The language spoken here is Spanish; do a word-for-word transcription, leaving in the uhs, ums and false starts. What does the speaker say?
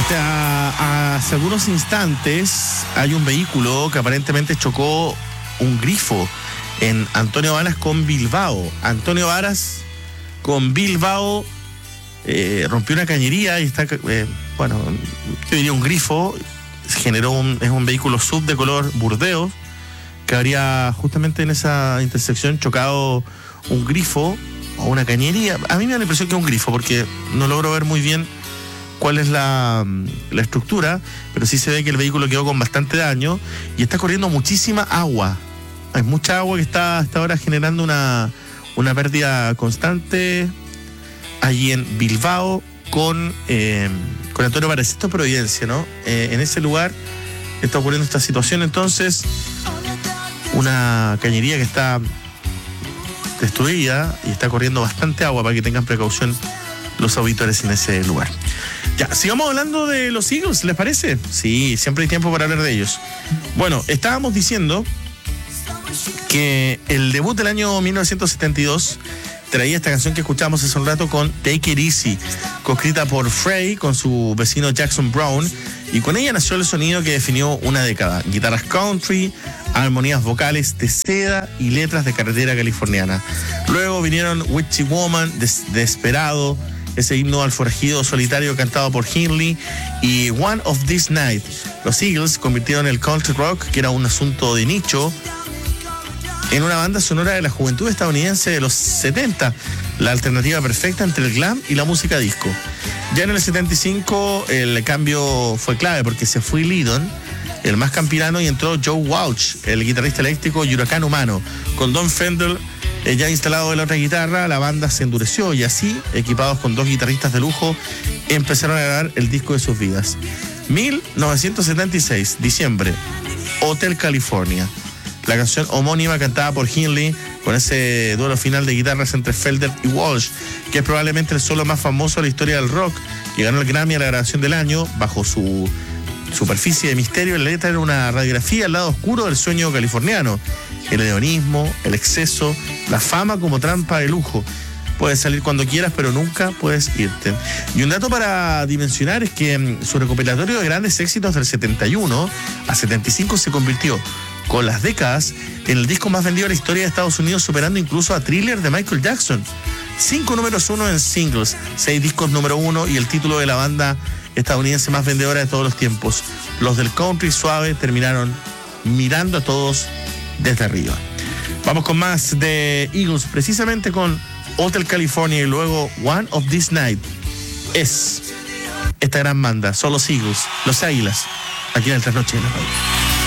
Exactamente, a, a, hace algunos instantes hay un vehículo que aparentemente chocó un grifo en Antonio Varas con Bilbao. Antonio Varas con Bilbao eh, rompió una cañería y está, eh, bueno, yo diría un grifo, generó un, es un vehículo sub de color burdeos que habría justamente en esa intersección chocado un grifo o una cañería. A mí me da la impresión que es un grifo porque no logro ver muy bien cuál es la, la estructura, pero sí se ve que el vehículo quedó con bastante daño y está corriendo muchísima agua. Hay mucha agua que está hasta ahora generando una, una pérdida constante allí en Bilbao con, eh, con Antonio Varas. Esto es Providencia, ¿no? Eh, en ese lugar está ocurriendo esta situación, entonces una cañería que está destruida y está corriendo bastante agua para que tengan precaución los auditores en ese lugar. Ya, sigamos hablando de los Eagles, ¿les parece? Sí, siempre hay tiempo para hablar de ellos. Bueno, estábamos diciendo que el debut del año mil novecientos setenta y dos traía esta canción que escuchamos hace un rato con Take It Easy, coescrita por Frey con su vecino Jackson Browne, y con ella nació el sonido que definió una década: guitarras country, armonías vocales de seda y letras de carretera californiana. Luego vinieron Witchy Woman, Des- Desperado, ese himno al forajido solitario cantado por Henley, y One of This Night. Los Eagles convirtieron el country rock, que era un asunto de nicho, en una banda sonora de la juventud estadounidense de los setenta, la alternativa perfecta entre el glam y la música disco. Ya en el setenta y cinco el cambio fue clave porque se fue Lydon, el más campirano, y entró Joe Walsh, el guitarrista eléctrico y huracán humano. Con Don Fender eh, ya instalado en la otra guitarra, la banda se endureció y así, equipados con dos guitarristas de lujo, empezaron a grabar el disco de sus vidas. mil novecientos setenta y seis, diciembre, Hotel California. La canción homónima cantada por Henley con ese duelo final de guitarras entre Felder y Walsh, que es probablemente el solo más famoso de la historia del rock, que ganó el Grammy a la grabación del año. Bajo su superficie de misterio, la letra era una radiografía al lado oscuro del sueño californiano: el hedonismo, el exceso, la fama como trampa de lujo. Puedes salir cuando quieras, pero nunca puedes irte. Y un dato para dimensionar es que su recopilatorio de grandes éxitos del setenta y uno a setenta y cinco se convirtió, con las décadas, en el disco más vendido de la historia de Estados Unidos, superando incluso a Thriller de Michael Jackson. Cinco números uno en singles, seis discos número uno y el título de la banda estadounidense más vendedora de todos los tiempos. Los del country suave terminaron mirando a todos desde arriba. Vamos con más de Eagles, precisamente con Hotel California y luego One of This Night. Es esta gran banda, son los Eagles, los Águilas, aquí en el Trasnoche de la Radio.